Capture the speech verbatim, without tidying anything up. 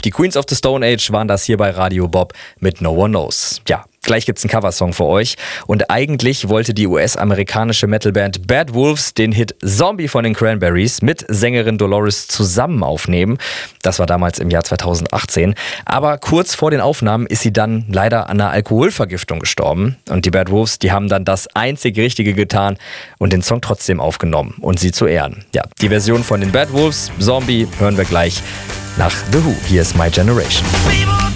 Die Queens of the Stone Age waren das hier bei Radio Bob mit No One Knows. Ja, gleich gibt's einen Coversong für euch. Und eigentlich wollte die U S-amerikanische Metalband Bad Wolves den Hit Zombie von den Cranberries mit Sängerin Dolores zusammen aufnehmen. Das war damals im Jahr zweitausendachtzehn. Aber kurz vor den Aufnahmen ist sie dann leider an einer Alkoholvergiftung gestorben. Und die Bad Wolves, die haben dann das einzig Richtige getan und den Song trotzdem aufgenommen und sie zu ehren. Ja, die Version von den Bad Wolves, Zombie, hören wir gleich nach The Who. Hier ist My Generation.